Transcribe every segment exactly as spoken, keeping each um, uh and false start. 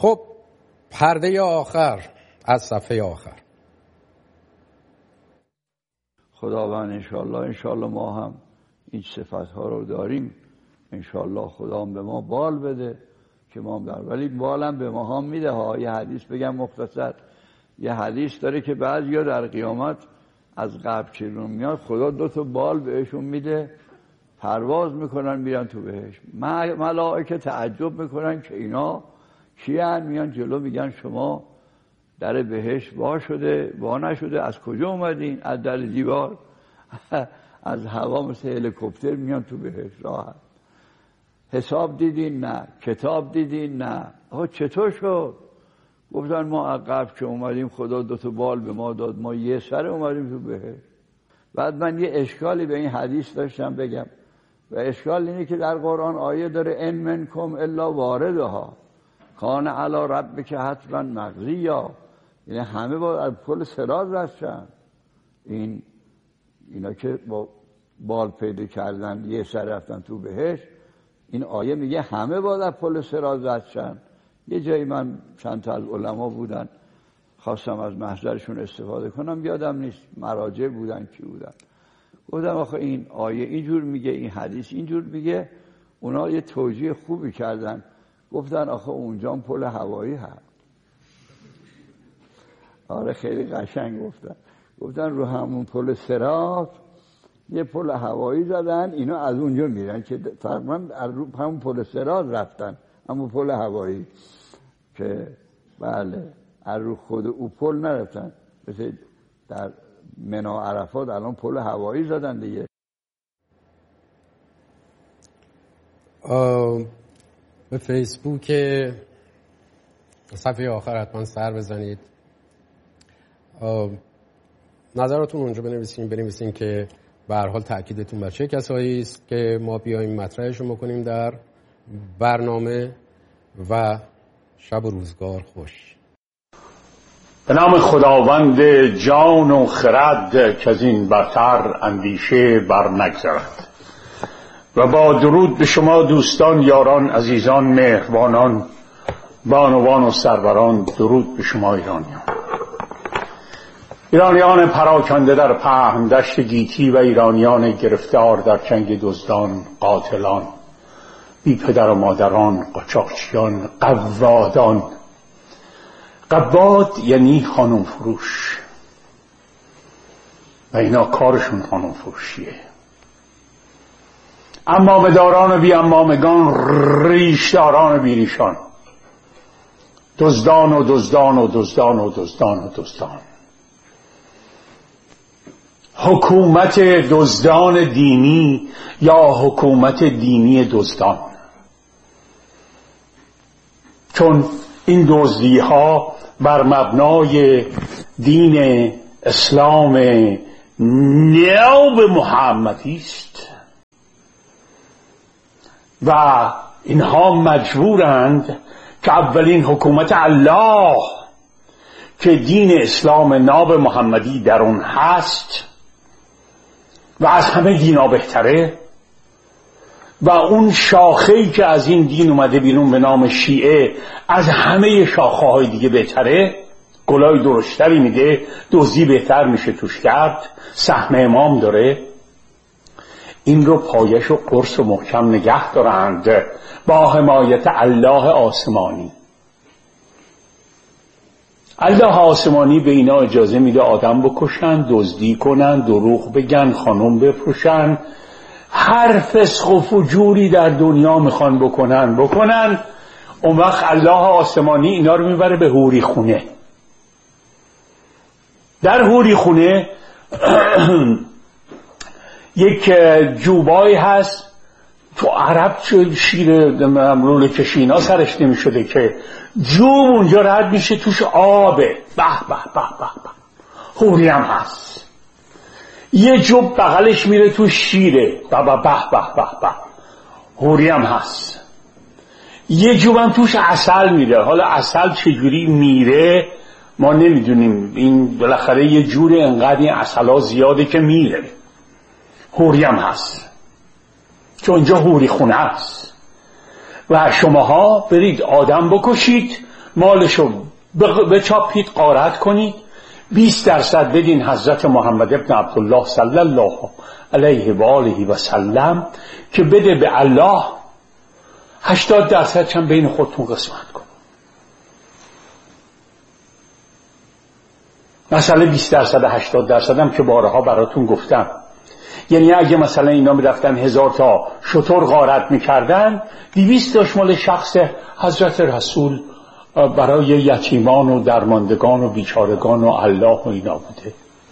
خب پرده آخر از صفحه آخر. خداوند انشالله انشالله ما هم این صفت ها رو داریم، انشالله خدا هم به ما بال بده که ما در، ولی بالم به ما هم میده ها. یه حدیث بگم مختصر، یه حدیث داره که بعضیا در قیامت از قبر که رو میاد خدا دو تا بال بهشون میده، پرواز میکنن میرن تو بهشت. ملائکه تعجب میکنن که اینا کیان؟ میان جلو میگن شما در بهشت وا شده وا نشده، از کجا اومدین؟ از در دیوار از هوا مثل هلیکوپتر میان تو بهشت راحت. حساب دیدین؟ نه. کتاب دیدین؟ نه. آقا چطور شد؟ گفتن ما از قبل که اومدیم خدا دو تا بال به ما داد، ما یه سر اومدیم تو بهشت. بعد من یه اشکالی به این حدیث داشتم بگم، و اشکال اینه که در قرآن آیه داره ان منکم الا واردها کان علی ربک حتما مقضیا، یعنی همه با از پل صراط رفتن. این اینا که با بال پیدا کردن یه سر رفتن تو بهشت، این آیه میگه همه با از پل صراط رفتن. یه جایی من چند تا از علما بودن خواستم از محضرشون استفاده کنم، یادم نیست مراجع بودن کی بودن، گفتم آخه این آیه اینجور میگه، این حدیث اینجور میگه. اونا یه توجیه خوبی کردن، گفتن آخه اونجا پل هوایی هست. آره خیلی قشنگ گفتن. گفتن رو همون پل صراط یه پل هوایی زدن، اینا از اونجا میرن که تقریبا رو همون پل صراط رفتن، همون پل هوایی که بله از رو خود او پل نرفتن. مثل در منا عرفات الان پل هوایی زدن دیگه. به فیسبوک صفحه آخر حتما سر بزنید، نظراتون اونجا بنویسین، بنویسین که به هر حال تأکیدتون بر چه کسایی است که ما بیایم مطرحشون بکنیم در برنامه. و شب و روزگار خوش. به نام خداوند جان و خرد که از این برتر اندیشه بر نگذرد. و با درود به شما دوستان، یاران، عزیزان، مهربانان، بانوان و سروران، درود به شما ایرانیان. ایرانیان پراکنده در پهن دشت گیتی و ایرانیان گرفتار در جنگ دزدان، قاتلان، بی پدر و مادران، قاچاقچیان، قوادان. قواد یعنی خانم فروش، و اینا کارشون خانم فروشیه. امامه داران و بی امامگان، ریشداران و بی ریشان، دزدان و دزدان و دزدان و دزدان و دزدان. حکومت دزدان دینی یا حکومت دینی دزدان، چون این دزدی ها بر مبنای دین اسلام نو محمدی است و اینها مجبورند که اولین حکومت الله که دین اسلام ناب محمدی در اون هست و از همه دینا بهتره، و اون شاخه‌ای که از این دین اومده بیرون به نام شیعه از همه شاخه‌های دیگه بهتره، گلای درشتری میده، دزدی بهتر میشه توش کرد، سهم امام داره. این رو پایش و قرص و محکم نگه دارند با حمایت الله آسمانی. الله آسمانی به اینا اجازه میده آدم بکشن، دزدی کنن، دروغ بگن، خانم بفروشن، هر فسق و فجوری در دنیا میخوان بکنن بکنن. اون وقت الله آسمانی اینا رو میبره به حوری خونه. در حوری خونه یک جوبایی هست، تو عرب چه شیر مملول کشینا سرش نمی شده که جوب اونجا رد میشه، توش آبه، به به به به به، حوری هم هست. یه جوب بغلش میره تو شیره، به به به به به به، حوری هم هست. یه جوب هم توش عسل میره. حالا عسل چجوری میره ما نمیدونیم، این بالاخره یه جوری انقدر این عسل ها زیاده که میره. حوری هم هست چون اینجا حوری خونه است. و شماها برید آدم بکشید، مالشو بچاپید غارت کنید، بیست درصد بدین حضرت محمد ابن عبدالله صلی الله علیه و آله و سلم که بده به الله، هشتاد درصد هم بین خودتون قسمت کن. مثلا بیست درصد هشتاد درصد هم که بارها براتون گفتم. یعنی اگه مثلا اینا میرفتن هزار تا شتر غارت میکردن، دویست تاش مال شخص حضرت رسول برای یتیمان و درماندگان و بیچارگان و الله و اینا بوده.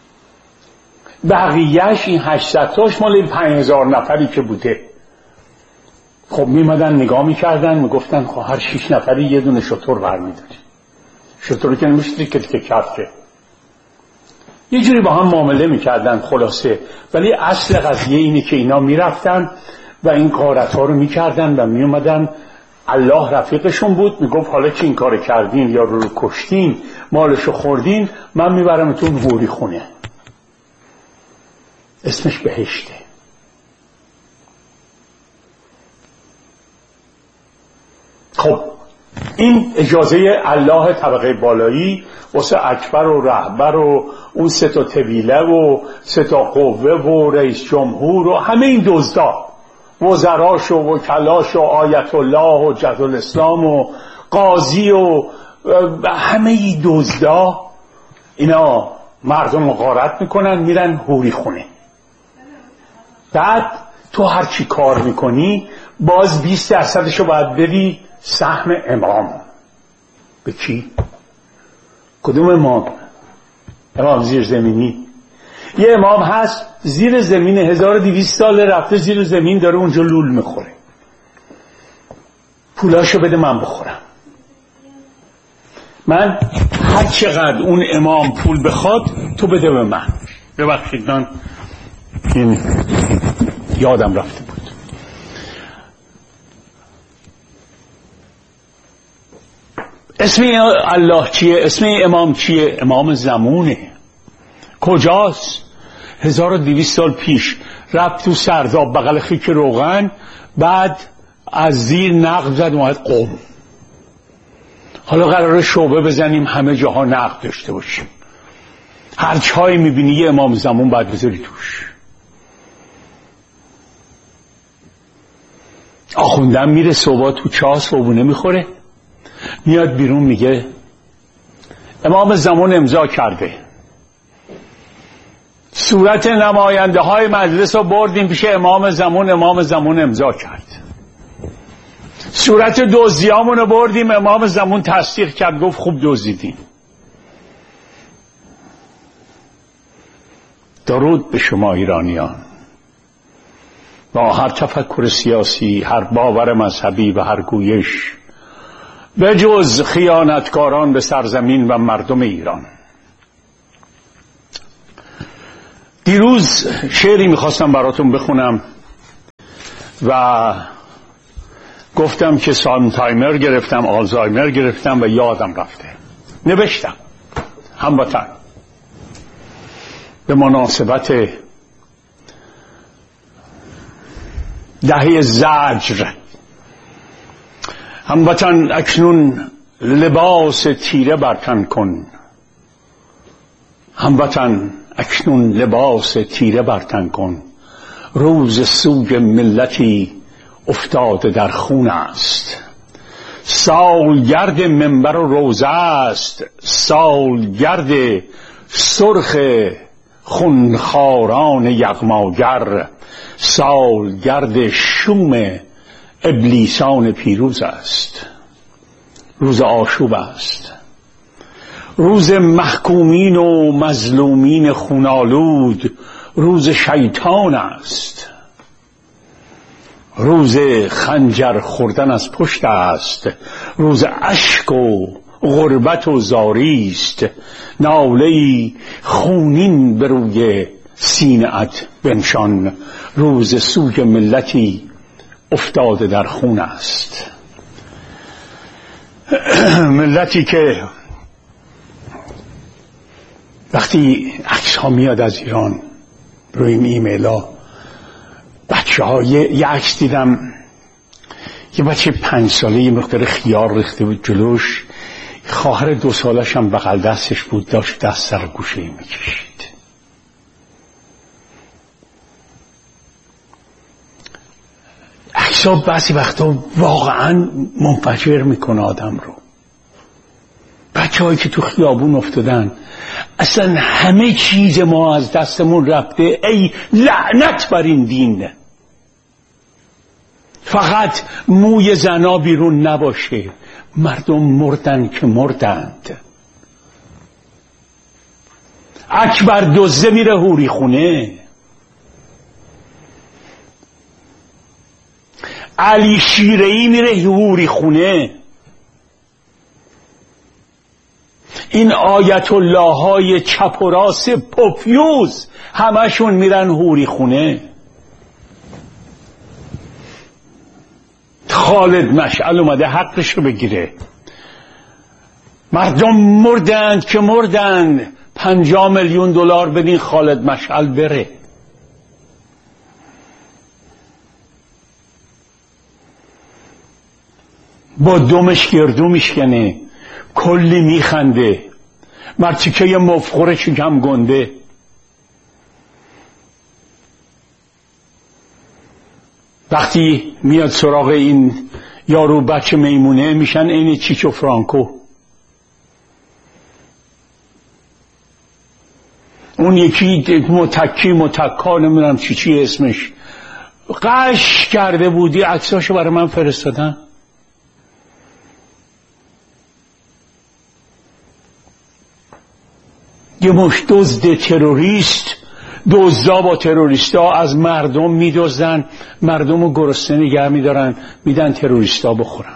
بقیهش این هشتصد تاش مال این پنج هزار نفری که بوده. خب میمدن نگاه میکردن، میگفتن خب هر شش نفری یه دونه شتر برمیداری. شتر که نمیشتری که که کف که یه جوری با هم معامله میکردن خلاصه. ولی اصل قضیه اینه که اینا میرفتن و این غارت ها رو میکردن و میومدن، الله رفیقشون بود، میگفت حالا که این کار کردین یا رو, رو کشتین مالشو خوردین، من میبرمتون حوری خونه، اسمش بهشته. خب این اجازه الله طبقه بالایی واسه اکبر و رهبر و اون سه تا طویله و سه تا قوه و رئیس جمهور و همه این دزدا، وزراش و وکلاش و آیت الله و جد الاسلام و قاضی و همه این دزدا، اینا مردم رو غارت میکنن، میرن حوری خونه. بعد تو هر چی کار میکنی باز بیست درصدشو باید بدی سهم امام. به کی؟ کدوم امام؟ امام زیر زمینی. یه امام هست زیر زمین هزار و دویست سال رفته زیر زمین، داره اونجا لول میخوره. پولاشو بده من بخورم. من هر چقدر اون امام پول بخواد تو بده به من. ببخشید من این یادم رفته بود. اسم الله چیه؟ اسم امام چیه؟ امام زمونه. کجاست؟ هزار و دویست سال پیش رفت تو سرداب بغل خیک روغن، بعد از زیر نقب زد اومد قم. حالا قراره شعبه بزنیم همه جاها نقب داشته باشیم. هر چایی میبینی یه امام زمان باید بذاری توش. آخوندم میره صبح تو چاه صبحونه میخوره، میاد بیرون میگه امام زمان امضا کرده. صورت نماینده های مجلس رو بردیم پیش امام زمان، امام زمان امضا کرد. صورت دزدیامون رو بردیم، امام زمان تصدیق کرد، گفت خوب دزدیدین. درود به شما ایرانیان. با هر تفکر سیاسی، هر باور مذهبی و هر گویش، به جز خیانتکاران به سرزمین و مردم ایران. دیروز شعری میخواستم براتون بخونم و گفتم که سالمتایمر گرفتم، آلزایمر گرفتم و یادم رفته. نوشتم هموطن به مناسبت دهه زجر، هموطن اکنون لباس تیره برتن کن، هموطن اکنون لباس تیره برتن کن، روز سوگ ملتی افتاده در خون است، سالگرد منبر و روزه است، سالگرد سرخ خونخواران یغماگر، سالگرد شوم ابلیسان پیروز است. روز آشوب است، روز محکومین و مظلومین خونالود، روز شیطان است، روز خنجر خوردن از پشت است، روز اشک و غربت و زاری است، ناله‌ای خونین به روی سینه‌ات بنشان، روز سوگ ملتی افتاده در خون است. ملتی که وقتی عکس ها میاد از ایران روی این ایمیل ها، بچه ها یه عکس دیدم، یه بچه پنج ساله یه مقدار خیار ریخته بود جلوش، خواهر دو سالش هم بغل دستش بود، داشت دست سر گوشه میکشید. عکس‌ها بعضی وقتا واقعا منفجر میکنه آدم رو. بچه هایی که تو خیابون افتادن، اصلا همه چیز ما از دستمون رفته، ای لعنت بر این دین. فقط موی زنا بیرون نباشه، مردم مردن که مردند. اکبر دزده میره حوری خونه، علی شیره‌ای میره حوری خونه، این آیت الله های چپ و راست پوفیوز همشون میرن حوری خونه. خالد مشعل اومده حقش رو بگیره. مردم مردند که مردند، پنجاه میلیون دلار بدین خالد مشعل بره. با دمش گردو میشکنه، کلی میخنده، مرتیکه مفخوره شکم گنده. وقتی میاد سراغ این یارو بچه میمونه، میشن این چیچو فرانکو. اون یکی متکی متکا نمیدونم چی چی اسمش، قش کرده بودی، عکساشو برای من فرستادن. یه مش دزد تروریست، دزدا با تروریستا از مردم میدزدن، مردم رو گرسنه نگه میدارن، میدن تروریستا بخورن.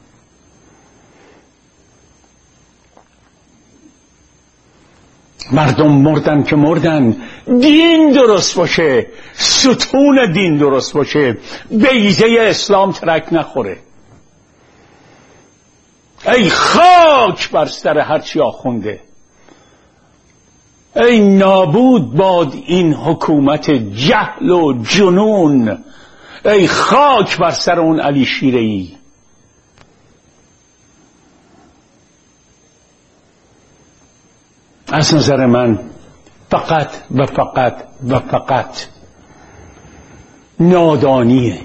مردم مردن که مردن. دین درست باشه، ستون دین درست باشه، بیضه اسلام ترک نخوره. ای خاک بر سر هرچی آخونده، ای نابود باد این حکومت جهل و جنون، ای خاک بر سر اون علی شیره‌ای. از نظر من فقط و فقط و فقط نادانیه.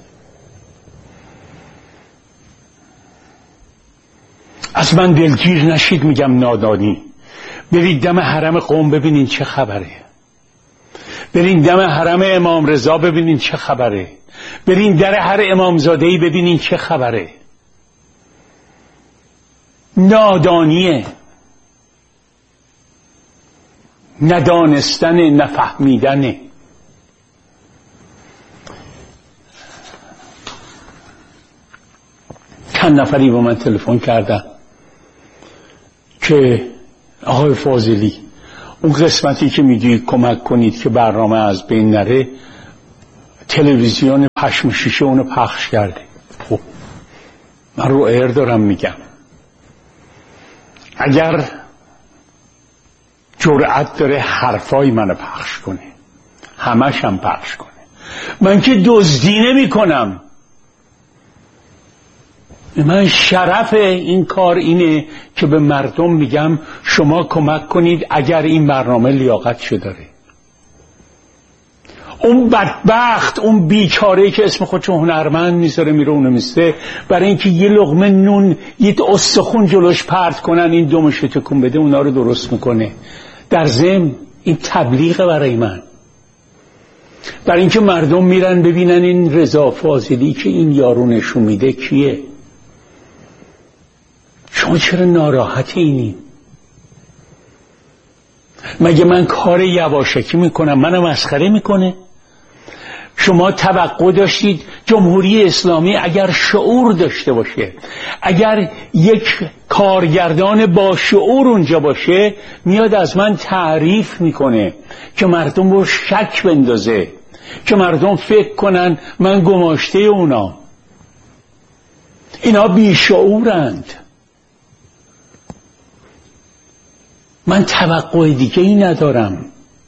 از من دلگیر نشید، میگم نادانی. برید دم حرم قم ببینین چه خبره، برین دم حرم امام رضا ببینین چه خبره، برین در هر امامزادهی ببینین چه خبره. نادانیه، ندانستن، نفهمیدنه. چند نفری با من تلفن کردن که آقای فاضلی اون قسمتی که میگی کمک کنید که برنامه از بین نره، تلویزیون پشم شیشه اونو پخش کرده. خب من رو ایر دارم میگم، اگر جرأت داره حرفای منو پخش کنه، همش هم پخش کنه. من که دزدی نمی کنم، من شرف این کار اینه که به مردم میگم شما کمک کنید اگر این برنامه لیاقتشو داره. اون بدبخت، اون بیچاره که اسم خودشو هنرمند میذاره میره اونو میسته، برای اینکه یه لقمه نون، یه استخون جلوش پرت کنن، این دمشو تکون بده، اونا رو درست میکنه. در ضمن این تبلیغه برای من، برای اینکه مردم میرن ببینن این رضا فاضلی که این یارو نشون میده کیه. شما چرا ناراحت اینی؟ مگه من کار یواشکی میکنم؟ منو مسخره میکنه؟ شما توقع داشتید جمهوری اسلامی اگر شعور داشته باشه، اگر یک کارگردان با شعور اونجا باشه، میاد از من تعریف میکنه که مردم رو شک بندازه، که مردم فکر کنن من گماشته اونا. اینا بیشعورند. من توقع دیگه ای ندارم.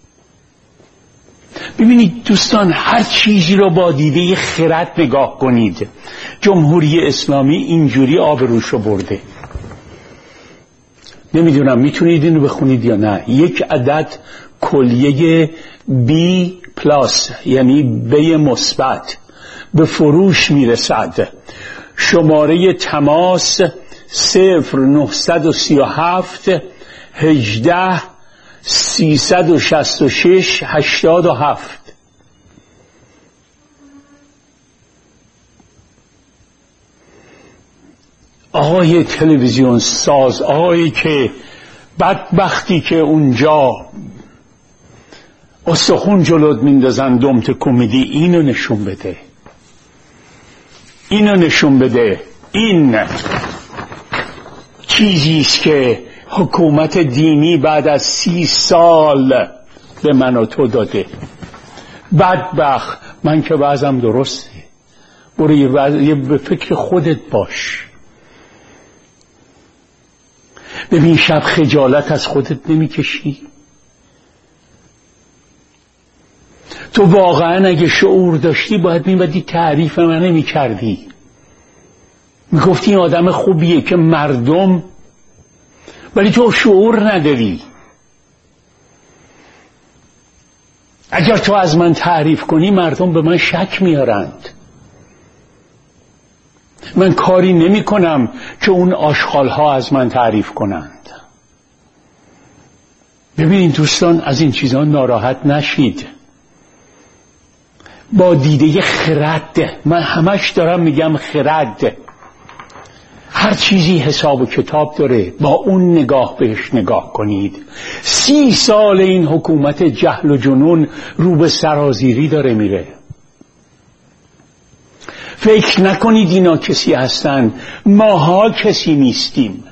ببینید دوستان، هر چیزی رو با دیده خرد نگاه کنید. جمهوری اسلامی اینجوری آبروشو برده. نمیدونم میتونید اینو بخونید یا نه. یک عدد کلیه بی پلاس یعنی بی مثبت به فروش میرسد. شماره تماس صفر نهصد و سی و هفت هجده سیصد و شصت و شش هشتاد و هفت. آقای تلویزیون ساز، آقایی که بدبختی که اونجا استخون جلوت میندازن دمت کمدی، اینو نشون بده، اینو نشون بده. این چیزیست که حکومت دینی بعد از سی سال به من و تو داده. بدبخت. من که وضعم درسته. برو یه به فکر خودت باش. ببین شب خجالت از خودت نمیکشی؟ تو واقعا اگه شعور داشتی باید میبدی تعریف من نمیکردی، میگفتی این آدم خوبیه که مردم، ولی تو شعور نداری. اگر تو از من تعریف کنی مردم به من شک میارند. من کاری نمی کنم که اون آشغالها از من تعریف کنند. ببینید دوستان، از این چیزان ناراحت نشید. با دیده خرد، من همش دارم میگم خرد، هر چیزی حساب و کتاب داره، با اون نگاه بهش نگاه کنید. سی سال این حکومت جهل و جنون رو به سرازیری داره میره. فکر نکنید اینا کسی هستن. ماها کسی نیستیم.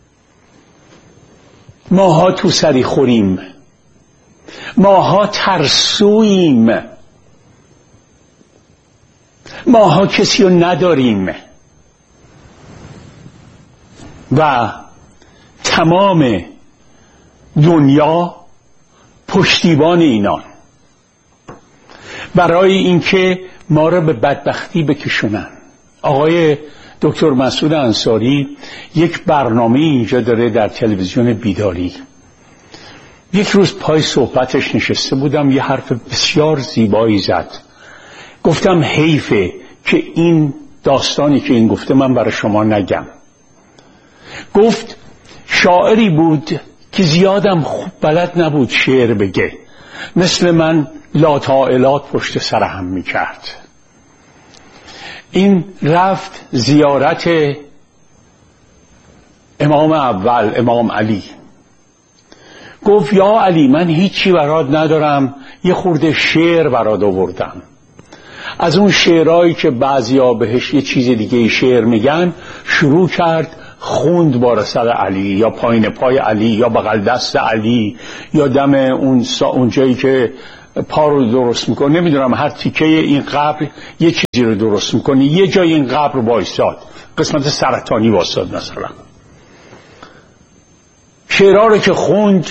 ماها تو سری خوریم. ماها ترسوییم. ماها کسی رو نداریم و تمام دنیا پشتیبان اینان برای اینکه ما را به بدبختی بکشونن. آقای دکتر مسعود انصاری یک برنامه اینجا داره در تلویزیون بیداری. یک روز پای صحبتش نشسته بودم، یه حرف بسیار زیبایی زد. گفتم حیفه که این داستانی که این گفته من برای شما نگم. گفت شاعری بود که زیادم خوب بلد نبود شعر بگه، مثل من لاطائلات پشت سر هم میکرد. این رفت زیارت امام اول امام علی. گفت یا علی من هیچی برات ندارم، یه خورده شعر برات آوردم. از اون شعرهایی که بعضیا بهش یه چیز دیگه شعر میگن شروع کرد خوند با رسل علی یا پایین پای علی یا بغل دست علی یا دم اون, اون جایی که پا رو درست میکنه، نمیدونم هر تیکه این قبر یه چیزی رو درست میکنه. یه جای این قبر رو بایستاد، قسمت سرطانی واساد مثلا. شعرها رو که خوند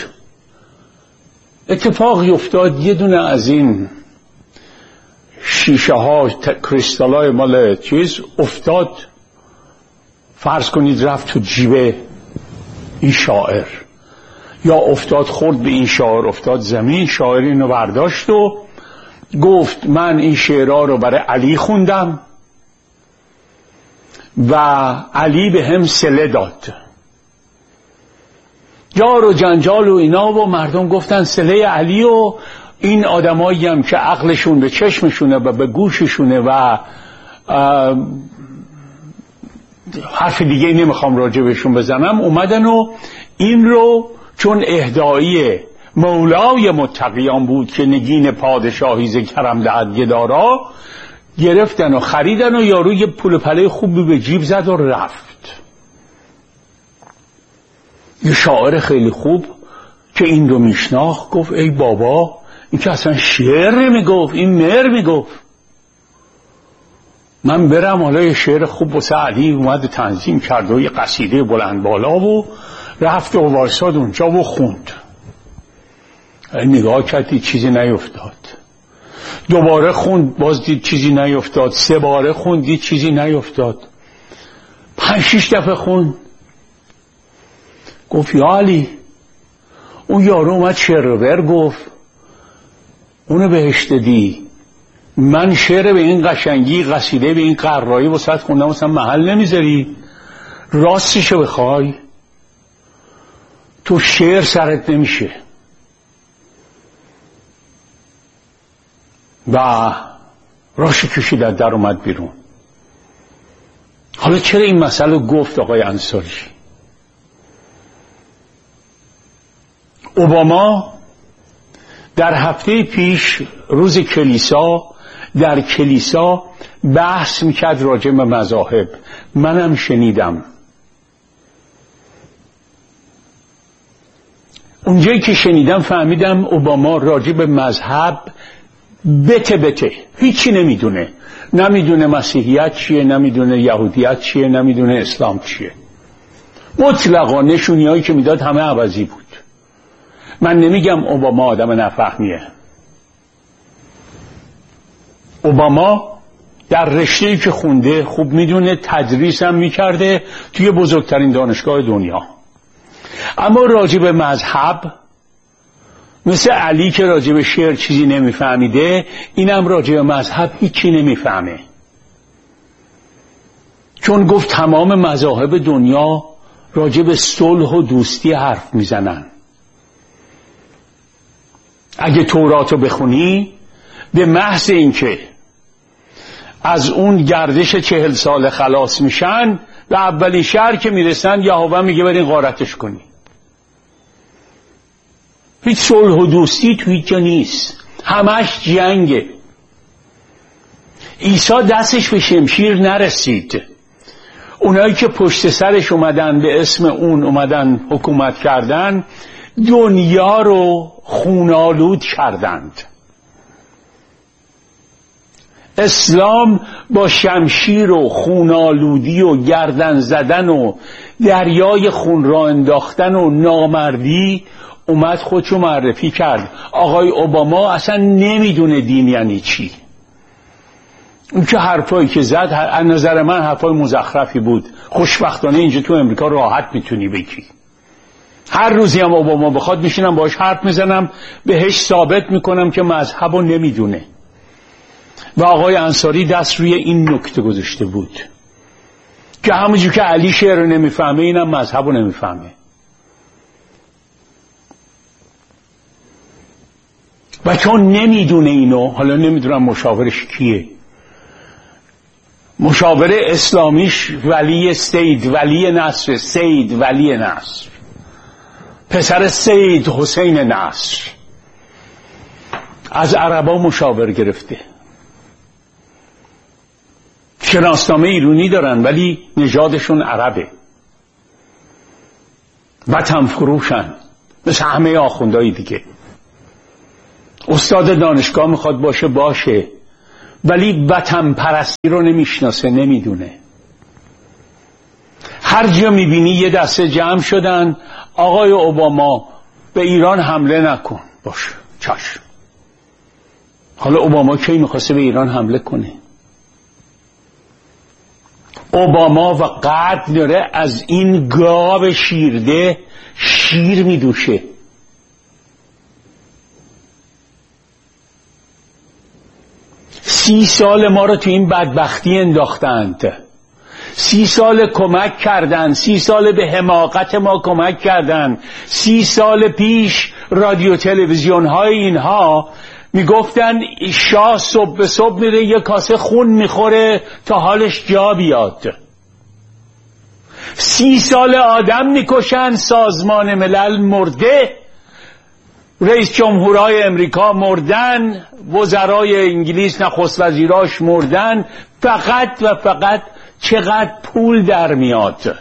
اتفاقی افتاد، یه دونه از این شیشه ها کریستال های مال چیز افتاد، فرض کنید رفت تو جیب این شاعر، یا افتاد خورد به این شاعر، افتاد زمین. شاعر اینو برداشت و گفت من این شعرها رو برای علی خوندم و علی به هم صله داد. جار و جنجال و اینا و مردم گفتن صله علی و این آدمایی هم که عقلشون به چشمشونه و به گوششونه و حرف دیگه نمیخوام راجع بهشون بزنم، اومدن و این رو چون اهدایی مولای متقیان بود که نگین پادشاهی ز کرم دهد گدارا، گرفتن و خریدن و یارو یه پول پله خوبی به جیب زد و رفت. یه شاعر خیلی خوب که این رو میشناخت گفت ای بابا این که اصلا شعر نمیگفت، این مر میگفت. من برم حالا یه شعر خوب واسه علی اومد تنظیم کرد و یه قصیده بلند بالا و رفت و وایساد اونجا و خوند. نگاه کردی چیزی نیفتاد. دوباره خوند باز دید چیزی نیفتاد. سه باره خوند دید چیزی نیفتاد. پنج شیش دفعه خوند گفت یا علی، اون یارو اومد شعر گفت، اونو بهش دادی، من شعر به این قشنگی، قصیده به این قرایی واسط خوندم، مثلا محل نمیذاری؟ راستشو بخوای تو شعر سرت نمیشه. و راشو کشید از در اومد بیرون. حالا چرا این مسئله گفت آقای انصاری؟ اوباما در هفته پیش روز کلیسا در کلیسا بحث میکرد راجع به مذاهب. منم شنیدم. اونجایی که شنیدم فهمیدم اوباما راجع به مذهب بته بته هیچی نمیدونه. نمیدونه مسیحیت چیه، نمیدونه یهودیت چیه، نمیدونه اسلام چیه. مطلقا نشونی هایی که میداد همه عوضی بود. من نمیگم اوباما آدم نفهمیه. اوباما در رشته‌ای که خونده خوب میدونه، تدریس هم میکرده توی بزرگترین دانشگاه دنیا. اما راجع به مذهب مثل علی که راجع به شعر چیزی نمیفهمیده، اینم راجع به مذهب هیچی نمیفهمه. چون گفت تمام مذاهب دنیا راجع به صلح و دوستی حرف میزنن. اگه توراتو بخونی به محض اینکه از اون گردش چهل سال خلاص میشن و اولین شهر که میرسن یهوه میگه برین غارتش کنی. هیچ صلح و دوستی تو هیچ جا نیست، همش جنگه. عیسی دستش به شمشیر نرسید. اونایی که پشت سرش اومدن به اسم اون اومدن حکومت کردن، دنیا رو خونالود کردند. اسلام با شمشیر و خونالودی و گردن زدن و دریای خون را انداختن و نامردی اومد خودشو معرفی کرد. آقای اوباما اصلا نمیدونه دین یعنی چی. اون که حرفایی که زد از نظر من حرفای مزخرفی بود. خوشبختانه اینجا تو امریکا راحت میتونی بگی. هر روزی هم اوباما بخواد میشینم باش حرف میزنم، بهش ثابت میکنم که مذهبو نمیدونه. و آقای انصاری دست روی این نکته گذاشته بود که همونجور که علی شعر رو نمیفهمه، اینم مذهبو نمیفهمه. و چون نمیدونه اینو، حالا نمیدونم مشاورش کیه، مشاور اسلامیش ولی سید ولی نصر، سید ولی نصر، پسر سید حسین نصر، از عربا مشاور گرفته. شناسنامه ایرانی دارن ولی نژادشون عربه، وطن فروشن مثل همه آخوندهای دیگه. استاد دانشگاه میخواد باشه باشه، ولی وطن پرستی رو نمیشناسه، نمیدونه. هر جا میبینی یه دسته جمع شدن، آقای اوباما به ایران حمله نکن. باشه چشم. حالا اوباما کی میخواسته به ایران حمله کنه؟ اوباما و قدر داره از این گاو شیرده شیر میدوشه. سی سال ما رو تو این بدبختی انداختند، سی سال کمک کردند، سی سال به حماقت ما کمک کردند. سی سال پیش رادیو تلویزیون های اینها میگفتن شاه صبح به صبح میره یه کاسه خون میخوره تا حالش جا بیاد. سی سال آدم میکشن، سازمان ملل مرده، رئیس جمهورهای امریکا مردن، وزرای انگلیس نخست وزیراش مردن، فقط و فقط چقدر پول در میاد.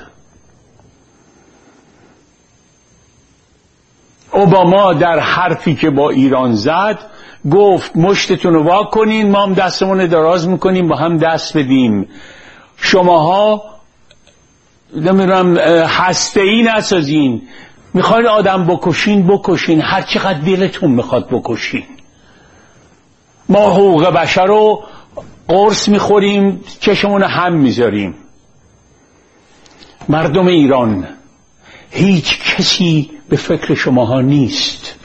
اوباما در حرفی که با ایران زد گفت مشتتون رو وا کنین، ما هم دستمون رو دراز میکنیم با هم دست بدیم. شماها نمیدونم هسته‌ای نسازین، میخواین آدم بکشین بکشین، هر چقدر دلتون میخواد بکشین. ما حقوق بشر رو قرص میخوریم، چشمون هم میذاریم. مردم ایران هیچ کسی به فکر شماها نیست.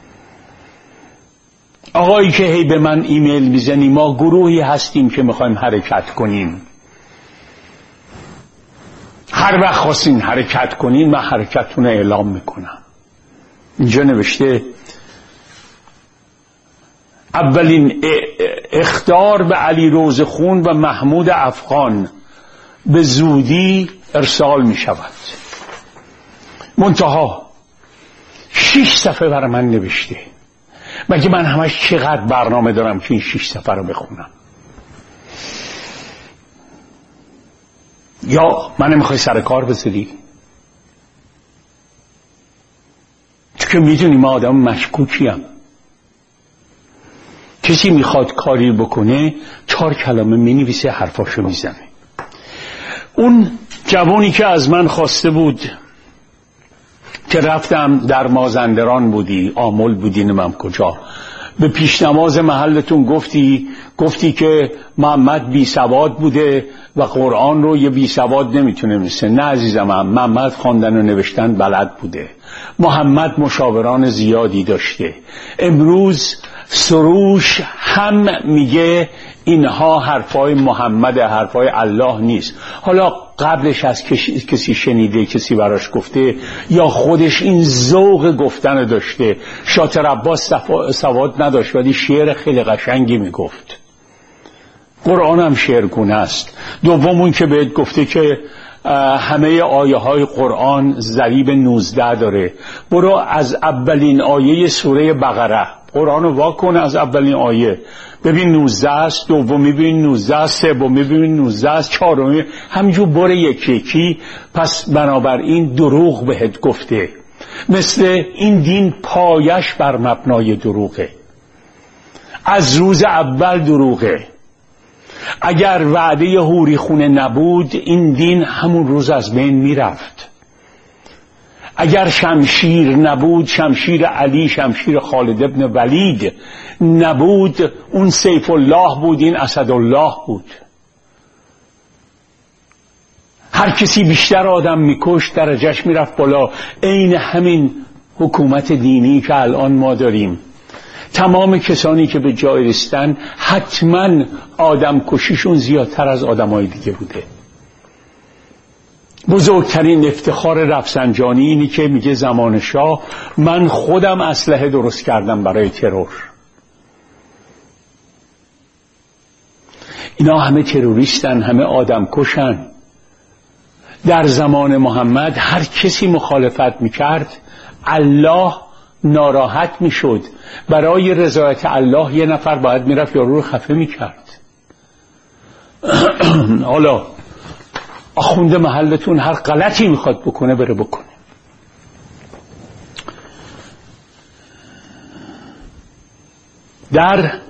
آقایی که هی به من ایمیل میزنی ما گروهی هستیم که میخوایم حرکت کنیم، هر وقت خواستین حرکت کنین من حرکتتون رو اعلام میکنم. اینجا نوشته اولین اخطار به علی روزخون و محمود افغان به زودی ارسال می شود. منتها شش صفحه برای من نوشته. مگه من همش چقدر برنامه دارم که این شش صفحه رو بخونم؟ یا من نمیخوای سر کار بذاری؟ چون که میدونی ما آدم مشکوکیم. کسی میخواد کاری بکنه چهار کلمه مینویسه حرفاشو میزنه. اون جوانی که از من خواسته بود که رفتم در مازندران بودی، آمل بودی، نمیم کجا، به پیشنماز محلتون گفتی گفتی که محمد بی سواد بوده و قرآن رو یه بی سواد نمیتونه مثل. نه عزیزم، هم محمد خواندن و نوشتن بلد بوده. محمد مشاوران زیادی داشته. امروز سروش هم میگه اینها حرفای محمد، حرفای الله نیست. حالا قبلش از کسی شنیده، کسی براش گفته، یا خودش این ذوق گفتن داشته. شاطر عباس سواد نداشت ولی شعر خیلی قشنگی میگفت. قرآن هم شعرگونه است. دومون که بهت گفته که همه آیه های قرآن ضریب نوزده داره. برو از اولین آیه سوره بقره قرآن رو واکن، از اولین آیه ببین نوزده است، دومی ببین نوزده است، سومی ببین نوزده است، چهارمی همینجور بره یکی یکی. پس بنابراین دروغ بهت گفته. مثل این دین پایش بر مبنای دروغه، از روز اول دروغه. اگر وعده حوری خونه نبود این دین همون روز از بین میرفت. اگر شمشیر نبود، شمشیر علی، شمشیر خالد ابن ولید نبود، اون سیف الله بود، این اسدالله بود. هر کسی بیشتر آدم میکشت درجهش میرفت بالا. عین همین حکومت دینی که الان ما داریم، تمام کسانی که به جای رسیدن حتما آدم کشیشون زیادتر از آدمای دیگه بوده. بزرگترین افتخار رفسنجانی اینی که میگه زمان شاه من خودم اسلحه درست کردم برای ترور. اینا همه تروریستن، همه آدم کشن. در زمان محمد هر کسی مخالفت میکرد الله ناراحت میشد. برای رضایت الله یه نفر باید میرفت یارو رو خفه میکرد. حالا آخونده محلتون هر غلطی میخواد بکنه بره بکنه. در